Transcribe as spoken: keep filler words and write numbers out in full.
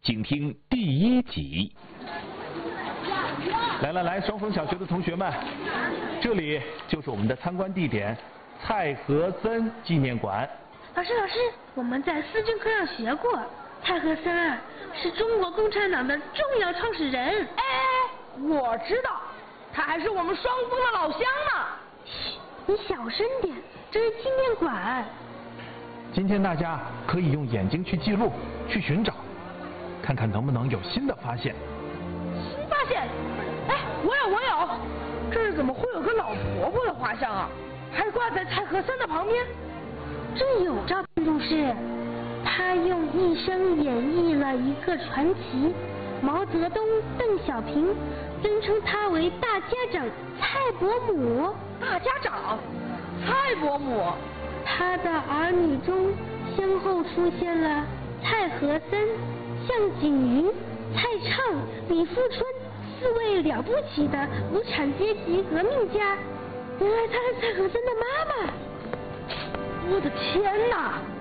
请听第一集。来来来，双峰小学的同学们，这里就是我们的参观地点——蔡和森纪念馆。 老师，老师，我们在思政课上学过，蔡和森啊，是中国共产党的重要创始人。 哎，我知道，他还是我们双峰的老乡呢。 嘘，你小声点，这是纪念馆。 今天大家可以用眼睛去记录，去寻找，看看能不能有新的发现。 新发现？哎，我有我有，这是怎么会有个老婆婆的画像啊？还挂在蔡和森的旁边。 这有照片注释，他用一生演绎了一个传奇。毛泽东、邓小平尊称他为大家长蔡伯母。 大家长，蔡伯母。 他的儿女中先后出现了蔡和森、向景云、蔡畅、李富春四位了不起的无产阶级革命家。原来他是蔡和森的妈妈。 我的天哪！